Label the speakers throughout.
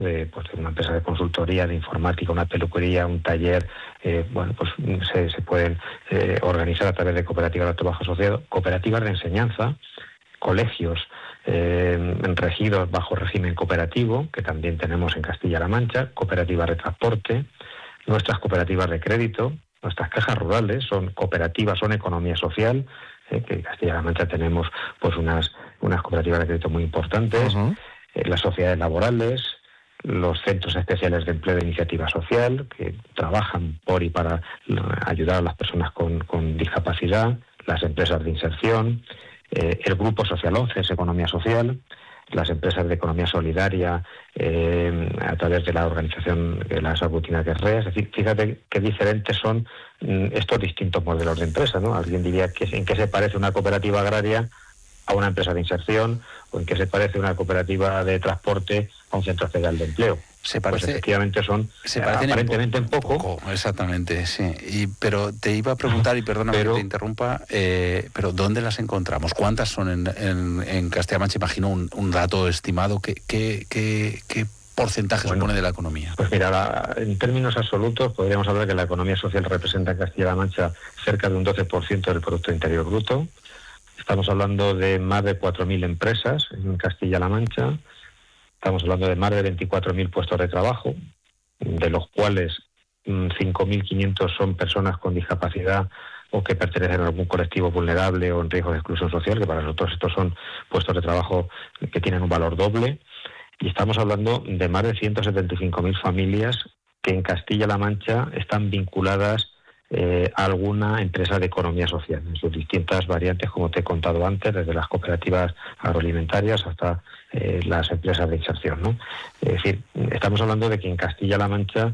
Speaker 1: de una empresa de consultoría, de informática, una peluquería, un taller, se pueden organizar a través de cooperativas de trabajo asociado, cooperativas de enseñanza, colegios regidos bajo régimen cooperativo, que también tenemos en Castilla-La Mancha, cooperativas de transporte, nuestras cooperativas de crédito, nuestras cajas rurales son cooperativas, son economía social, que en Castilla-La Mancha tenemos pues unas cooperativas de crédito muy importantes, las sociedades laborales, los centros especiales de empleo de iniciativa social, que trabajan por y para ayudar a las personas con discapacidad, las empresas de inserción, el Grupo Social 11 es economía social, las empresas de economía solidaria a través de la organización de las agutinas de REA. Es decir, fíjate qué diferentes son estos distintos modelos de empresa, ¿no? Alguien diría que en qué se parece una cooperativa agraria a una empresa de inserción, o en qué se parece una cooperativa de transporte a un centro especial de empleo. Pues efectivamente se parecen aparentemente en poco.
Speaker 2: Exactamente, sí. Pero te iba a preguntar, y perdóname que te interrumpa, pero ¿dónde las encontramos? ¿Cuántas son en Castilla-La Mancha? Imagino un dato estimado. ¿Qué porcentaje supone de la economía?
Speaker 1: Pues mira, en términos absolutos podríamos hablar que la economía social representa en Castilla-La Mancha cerca de un 12% del Producto Interior Bruto. Estamos hablando de más de 4.000 empresas en Castilla-La Mancha. Estamos hablando de más de 24.000 puestos de trabajo, de los cuales 5.500 son personas con discapacidad o que pertenecen a algún colectivo vulnerable o en riesgo de exclusión social, que para nosotros estos son puestos de trabajo que tienen un valor doble. Y estamos hablando de más de 175.000 familias que en Castilla-La Mancha están vinculadas a alguna empresa de economía social, en sus distintas variantes, como te he contado antes, desde las cooperativas agroalimentarias hasta las empresas de inserción, ¿no? Es decir, estamos hablando de que en Castilla-La Mancha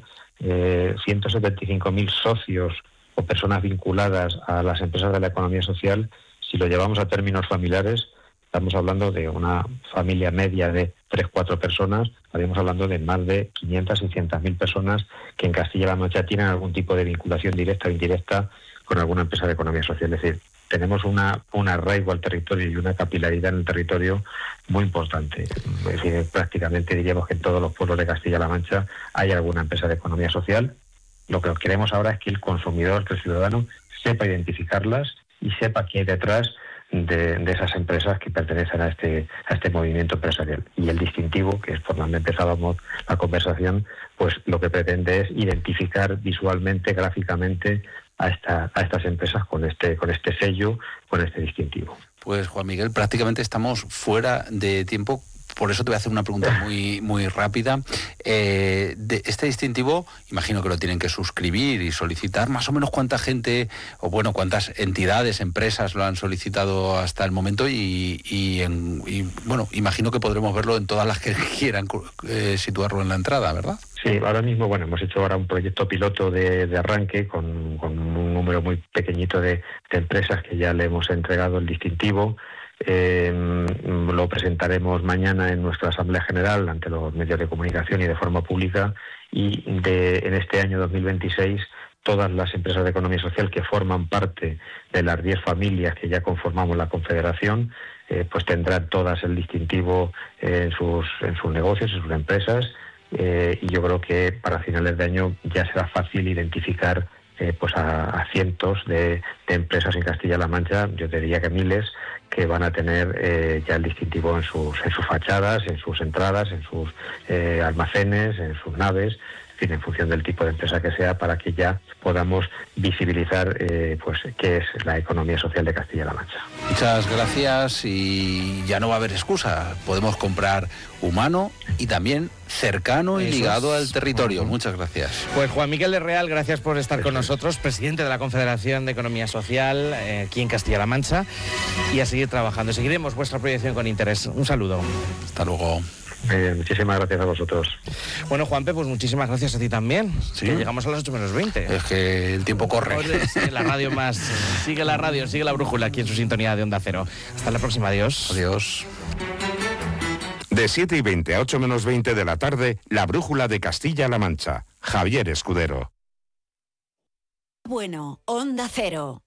Speaker 1: 175.000 socios o personas vinculadas a las empresas de la economía social, si lo llevamos a términos familiares, estamos hablando de una familia media de 3-4 personas, estaríamos hablando de más de 500-600.000 personas que en Castilla-La Mancha tienen algún tipo de vinculación directa o indirecta con alguna empresa de economía social. Es decir, tenemos un arraigo al territorio y una capilaridad en el territorio muy importante. Es decir, prácticamente diríamos que en todos los pueblos de Castilla-La Mancha hay alguna empresa de economía social. Lo que queremos ahora es que el consumidor, que el ciudadano, sepa identificarlas y sepa qué hay detrás de esas empresas que pertenecen a este movimiento empresarial. Y el distintivo, que es por donde empezábamos la conversación, pues lo que pretende es identificar visualmente, gráficamente a estas empresas con este sello, con este distintivo.
Speaker 2: Pues Juan Miguel, prácticamente estamos fuera de tiempo. Por eso te voy a hacer una pregunta muy rápida. De este distintivo, imagino que lo tienen que suscribir y solicitar. Más o menos cuánta gente, o bueno, cuántas entidades, empresas lo han solicitado hasta el momento y bueno, imagino que podremos verlo en todas las que quieran situarlo en la entrada, ¿verdad?
Speaker 1: Sí, ahora mismo, bueno, hemos hecho ahora un proyecto piloto de arranque con un número muy pequeñito de empresas que ya le hemos entregado el distintivo. Lo presentaremos mañana en nuestra Asamblea General ante los medios de comunicación y de forma pública, y en este año 2026 todas las empresas de economía social que forman parte de las 10 familias que ya conformamos la Confederación pues tendrán todas el distintivo en sus negocios, en sus empresas, y yo creo que para finales de año ya será fácil identificar pues a cientos de empresas en Castilla-La Mancha, yo te diría que miles, que van a tener ya el distintivo en sus fachadas, en sus entradas, en sus almacenes, en sus naves, en función del tipo de empresa que sea, para que ya podamos visibilizar pues qué es la economía social de Castilla-La Mancha.
Speaker 2: Muchas gracias, y ya no va a haber excusa. Podemos comprar humano y también cercano y ligado al territorio. Muchas gracias.
Speaker 3: Pues Juan Miguel de Real, gracias por estar con nosotros, presidente de la Confederación de Economía Social aquí en Castilla-La Mancha, y a seguir trabajando. Seguiremos vuestra proyección con interés. Un saludo.
Speaker 2: Hasta luego.
Speaker 1: Muchísimas gracias a vosotros.
Speaker 3: Bueno, Juanpe, pues muchísimas gracias a ti también.
Speaker 2: ¿Sí?
Speaker 3: Que llegamos a las 8 menos 20.
Speaker 2: Es que el tiempo corre.
Speaker 3: Sigue la radio más. Sigue la radio, sigue la brújula aquí en su sintonía de Onda Cero. Hasta la próxima, adiós.
Speaker 2: Adiós.
Speaker 4: De 7:20 a 8 menos 20 de la tarde, la brújula de Castilla-La Mancha. Javier Escudero.
Speaker 5: Bueno, Onda Cero.